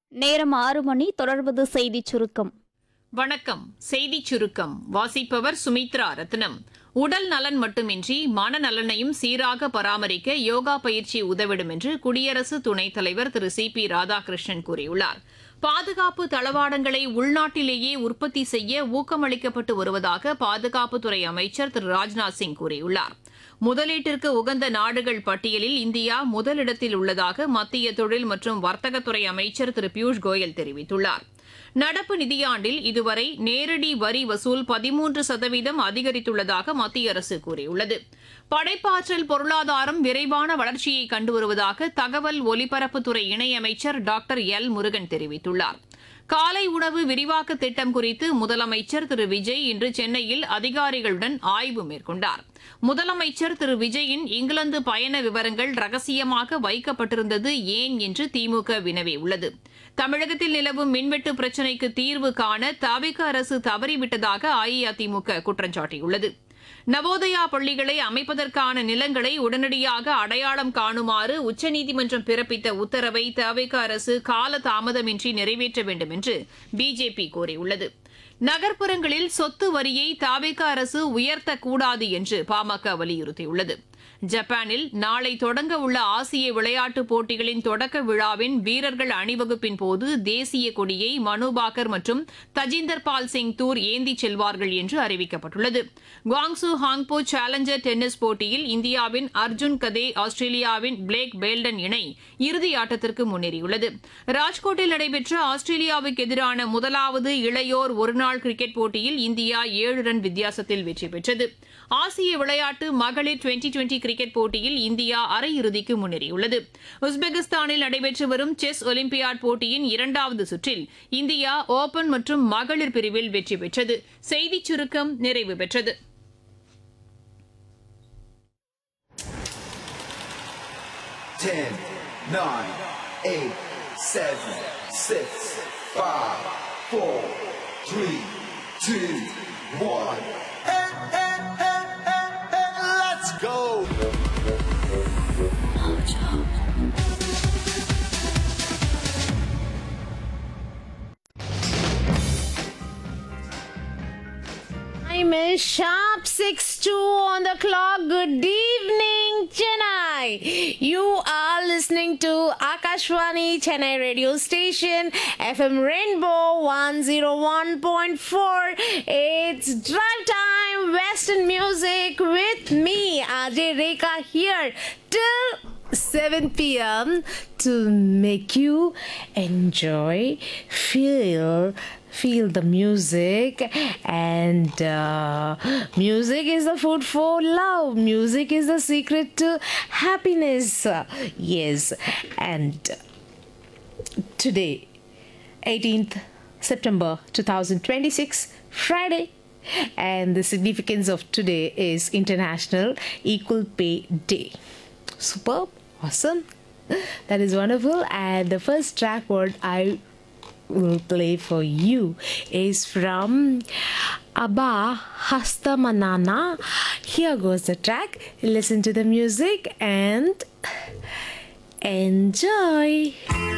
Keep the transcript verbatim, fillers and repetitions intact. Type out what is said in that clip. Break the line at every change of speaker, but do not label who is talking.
நேரம் ஆறு மணி. தொடர்வது செய்திச் சுருக்கம்.
வணக்கம். செய்திச் சுருக்கம் வாசிப்பவர் சுமித்ரா ரத்னம். உடல் நலன் மட்டுமின்றி மனநலனையும் சீராக பராமரிக்க யோகா பயிற்சி உதவிடும் என்று குடியரசு துணைத் தலைவர் திரு சி பி ராதாகிருஷ்ணன் கூறியுள்ளார். பாதுகாப்பு தளவாடங்களை உள்நாட்டிலேயே உற்பத்தி செய்ய ஊக்கமளிக்கப்பட்டு வருவதாக பாதுகாப்புத்துறை அமைச்சர் திரு ராஜ்நாத் சிங் கூறியுள்ளார். முதலீட்டிற்கு உகந்த நாடுகள் பட்டியலில் இந்தியா முதலிடத்தில் உள்ளதாக மத்திய தொழில் மற்றும் வர்த்தகத்துறை அமைச்சர் திரு பியூஷ் கோயல் தெரிவித்துள்ளார். நடப்பு நிதியாண்டில் இதுவரை நேரடி வரி வசூல் பதிமூன்று சதவீதம் அதிகரித்துள்ளதாக மத்திய அரசு கூறியுள்ளது. படைப்பாற்றல் பொருளாதாரம் விரைவான வளர்ச்சியை கண்டு வருவதாக தகவல் ஒலிபரப்புத்துறை இணையமைச்சர் டாக்டர் எல் முருகன் தெரிவித்துள்ளார். காலை உணவு விரிவாக்க திட்டம் குறித்து முதலமைச்சர் திரு விஜய் இன்று சென்னையில் அதிகாரிகளுடன் ஆய்வு மேற்கொண்டார். முதலமைச்சர் திரு விஜயின் இங்கிலாந்து பயண விவரங்கள் ரகசியமாக வைக்கப்பட்டிருந்தது ஏன் என்று திமுக வினவியுள்ளது. தமிழகத்தில் நிலவும் மின்வெட்டு பிரச்சினைக்கு தீர்வு காண தவிக அரசு தவறிவிட்டதாக அஇஅதிமுக குற்றம் சாட்டியுள்ளது. நவோதயா பள்ளிகளை அமைப்பதற்கான நிலங்களை உடனடியாக அடையாளம் காணுமாறு உச்சநீதிமன்றம் பிறப்பித்த உத்தரவை தவிக அரசு கால தாமதமின்றி நிறைவேற்ற வேண்டும் என்று பிஜேபி கோரியுள்ளது. நகர்ப்புறங்களில் சொத்து வரியை தவிக அரசு உயர்த்தக்கூடாது என்று பாமக வலியுறுத்தியுள்ளது. ஜப்பானில் நாளை தொடங்க உள்ள ஆசிய விளையாட்டுப் போட்டிகளின் தொடக்க விழாவின் வீரர்கள் அணிவகுப்பின் போது தேசிய கொடியை மனுபாக்கர் மற்றும் தஜிந்தர் பால் சிங் தூர் ஏந்திச் செல்வார்கள் என்று அறிவிக்கப்பட்டுள்ளது. குவாங்சு ஹாங்போ சேலஞ்சர் டென்னிஸ் போட்டியில் இந்தியாவின் அர்ஜுன் கதே ஆஸ்திரேலியாவின் பிளேக் பேல்டன் இணை இறுதி ஆட்டத்திற்கு முன்னேறியுள்ளது. ராஜ்கோட்டில் நடைபெற்ற ஆஸ்திரேலியாவுக்கு எதிரான முதலாவது இளையோர் ஒருநாள் கிரிக்கெட் போட்டியில் இந்தியா ஏழு ரன் வித்தியாசத்தில் வெற்றி பெற்றது. ஆசிய விளையாட்டு மகளிர் டுவெண்டி டுவெண்டி கிரிக்கெட் போட்டியில் இந்தியா அரையிறுதிக்கு முன்னேறியுள்ளது. உஸ்பெகிஸ்தானில் நடைபெற்று வரும் செஸ் ஒலிம்பியாட் போட்டியின் இரண்டாவது சுற்றில் இந்தியா ஓபன் மற்றும் மகளிர் பிரிவில் வெற்றி பெற்றது. செய்திச் சுருக்கம் நிறைவு பெற்றது.
ten, nine, eight, seven, six, five, four, three, two, one. Hey, hey, hey, hey, hey, let's go!
Time is sharp six two on the clock. Good evening, Chennai. You are listening to Akashvani Chennai radio station, F M Rainbow one oh one point four. It's drive time, Western music with me, Ajay Rekha, here till seven p.m. to make you enjoy, feel feel the music, and uh, music is the food for love. Music is the secret to happiness. Yes, and today, eighteenth September twenty twenty-six, Friday, and the significance of today is International Equal Pay Day. Superb, awesome, that is wonderful. And the first track word I will play for you is from Abba Hastamanana. Here goes the track. Listen to the music and enjoy.